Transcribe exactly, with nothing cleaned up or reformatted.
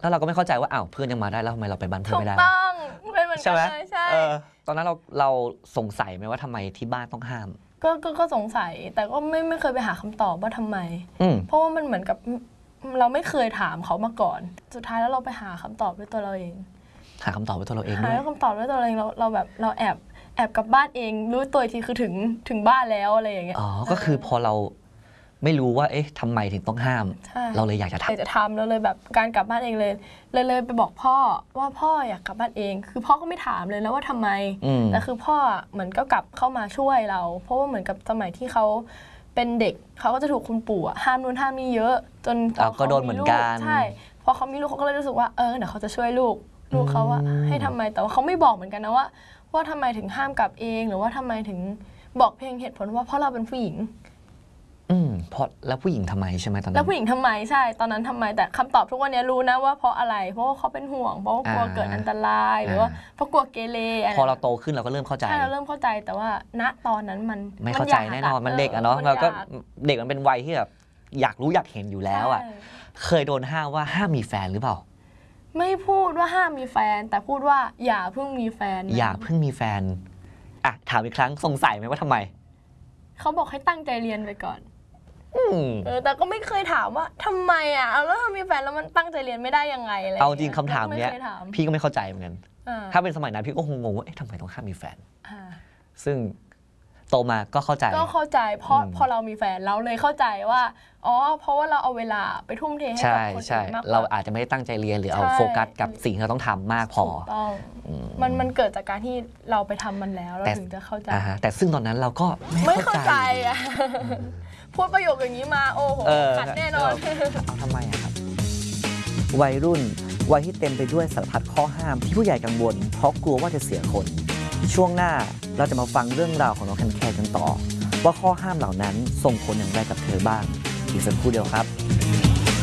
แล้วเราก็ไม่เข้าใจว่าอ้าวเพื่อนยังมาได้แล้วทำไมเราไปบ้านเพื่อนไม่ได้ถูกต้องเป็นเหมือนกันเลยใช่ตอนนั้นเราเราสงสัยไหมว่าทำไมที่บ้านต้องห้ามก็ก็สงสัยแต่ก็ไม่ไม่เคยไปหาคำตอบว่าทำไมเพราะว่ามันเหมือนกับเราไม่เคยถามเขามาก่อนสุดท้ายแล้วเราไปหาคำตอบด้วยตัวเราเองหาคำตอบด้วยตัวเราเองหาคำตอบด้วยตัวเราเองเราเราแบบเราแอบแอบกลับบ้านเองรู้ตัวทีคือถึงถึงบ้านแล้วอะไรอย่างเงี้ยอ๋อก็คือพอเราไม่รู้ว่าเอ๊ะทำไมถึงต้องห้ามเราเลยอยากจะทำอยากจะทำแล้วเลยแบบการกลับบ้านเองเลยเลยเลยไปบอกพ่อว่าพ่ออยากกลับบ้านเองคือพ่อก็ไม่ถามเลยนะว่าทำไมแต่คือพ่อเหมือนก็กลับเข้ามาช่วยเราเพราะว่าเหมือนกับสมัยที่เขาเป็นเด็กเขาก็จะถูกคุณปู่ห้ามนู่นห้ามนี่เยอะจนพอเขามีลูกใช่พอเขามีลูกเขาก็เลยรู้สึกว่าเออเดี๋ยวเขาจะช่วยลูกลูกเขาว่าให้ทำไมแต่ว่าเขาไม่บอกเหมือนกันนะว่าว่าทำไมถึงห้ามกลับเองหรือว่าทำไมถึงบอกเพียงเหตุผลว่าเพราะเราเป็นผู้หญิงอืมเพราะแล้วผู้หญิงทำไมใช่ไหมตอนนั้นแล้วผู้หญิงทำไมใช่ตอนนั้นทำไมแต่คำตอบทุกวันนี้รู้นะว่าเพราะอะไรเพราะว่าเขาเป็นห่วงเพราะว่ากลัวเกิดอันตรายหรือว่าเพราะกลัวเกเรพอเราโตขึ้นเราก็เริ่มเข้าใจใช่เราเริ่มเข้าใจแต่ว่าณตอนนั้นมันไม่เข้าใจแน่นอนมันเด็กอะเนาะเราก็เด็กมันเป็นวัยที่แบบอยากรู้อยากเห็นอยู่แล้วอะเคยโดนห้ามว่าห้ามมีแฟนหรือเปล่าไม่พูดว่าห้ามมีแฟนแต่พูดว่าอย่าเพิ่งมีแฟนอย่าเพิ่งมีแฟนอ่ะถามอีกครั้งสงสัยไหมว่าทำไมเขาบอกให้ตั้งใจเรียนไปก่อนเออแต่ก็ไม่เคยถามว่าทำไมอ่ะแล้วถ้ามีแฟนแล้วมันตั้งใจเรียนไม่ได้ยังไงอะไรเอาจริงคำถามเนี้ยพี่ก็ไม่เข้าใจเหมือนกันถ้าเป็นสมัยนั้นพี่ก็คงงงว่าเอ๊ะทำไมต้องห้ามมีแฟนซึ่งโตมาก็เข้าใจก็เข้าใจเพราะพอเรามีแฟนเราเลยเข้าใจว่าอ๋อเพราะว่าเราเอาเวลาไปทุ่มเทให้กับคนอื่นมากกว่าเราอาจจะไม่ได้ตั้งใจเรียนหรือเอาโฟกัสกับสิ่งที่เราต้องทำมากพอต้องมันมันเกิดจากการที่เราไปทำมันแล้วเราถึงจะเข้าใจแต่ซึ่งตอนนั้นเราก็ไม่เข้าใจอ่ะพูดประโยคอย่างนี้มาโอ้โหขัดแน่นอนเอาทำไมอะครับวัยรุ่นวัยที่เต็มไปด้วยสารพัดข้อห้ามที่ผู้ใหญ่กังวลเพราะกลัวว่าจะเสียคนช่วงหน้าเราจะมาฟังเรื่องราวของน้องแคนแคนกันต่อว่าข้อห้ามเหล่านั้นส่งผลอย่างไรกับเธอบ้างอีกสักครู่เดียวครับ